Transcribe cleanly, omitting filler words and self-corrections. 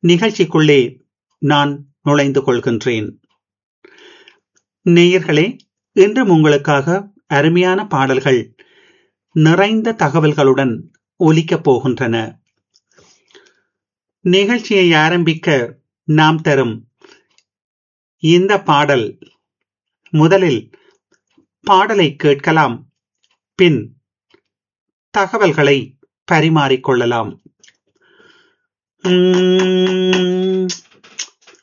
நிகழ்ச்சிக்குள்ளே நான் நுழைந்து கொள்கின்றேன். நேயர்களே, இன்றும் உங்களுக்காக அருமையான பாடல்கள் நிறைந்த தகவல்களுடன் ஒலிக்கப் போகின்றன. நிகழ்ச்சியை ஆரம்பிக்க நாம் தரும் இந்த பாடல், முதலில் பாடலை கேட்கலாம், பின் தகவல்களை பரிமாறிக்கொள்ளலாம்.